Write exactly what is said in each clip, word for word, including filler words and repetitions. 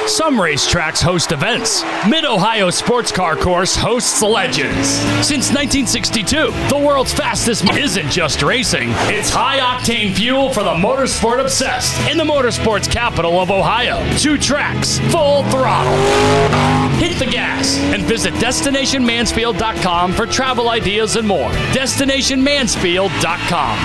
Some racetracks host events. Mid-Ohio Sports Car Course hosts legends. Since nineteen sixty-two, the world's fastest isn't just racing. It's high-octane fuel for the motorsport obsessed in the motorsports capital of Ohio. Two tracks, full throttle. Hit the gas and visit destination mansfield dot com for travel ideas and more. destination mansfield dot com.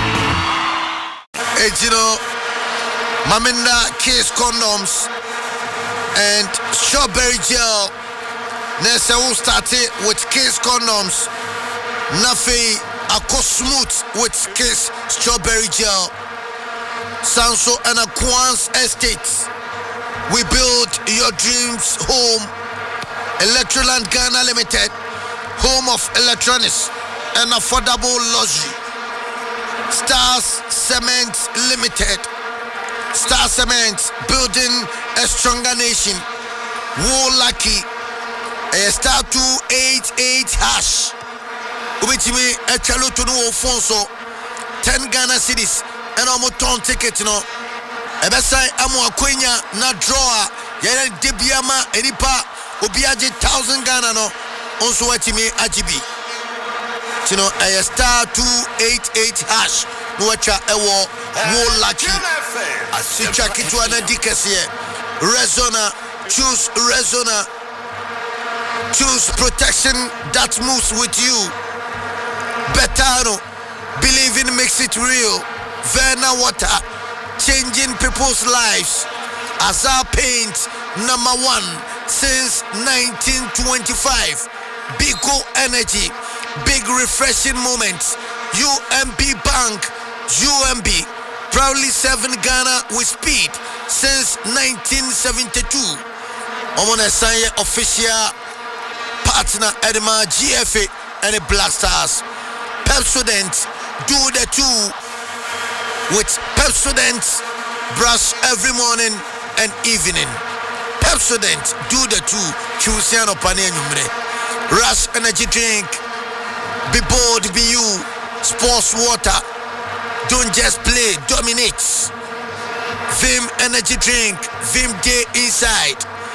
Hey, you know, Maminda Kiss Condoms and Strawberry Gel. Nessa will start it with Kiss Condoms. Nafi Ako Smooth with Kiss Strawberry Gel. Sanso and Aquans Estates. We build your dreams home. Electroland Ghana Limited, home of electronics and affordable luxury. Stars Cement Limited. Star Cement, building a stronger nation. War Lucky, a star two eight eight hash. Ubitimi a chalo to no Fonso, ten Ghana cities, and almost ton ticket no. Ebesai Amo Aquenya na drawer, Yana Debiama, Edipa, Obiaji thousand Ghana no, also watching Ajibi. You know, a star two eight eight hash. Nuacha Ewo, War Lucky. Asicha Kitwana Dikasie. Resona, choose Resona. Choose protection that moves with you. Betano, believing makes it real. Verna Water, changing people's lives. Azar Paint, number one since nineteen twenty-five. Bigo Energy, big refreshing moments. U M B Bank, U M B, proudly serving Ghana with speed since nineteen seventy-two. Omona Sanye official partner Edema G F A and the Black Stars. Pepsodent, do the two with Pepsodent, brush every morning and evening. Pepsodent, do the two. Chusiano Panenumre. Rush energy drink. Be bold, be you. Sports water. Don't just play, dominates. Vim energy drink. Vim day inside.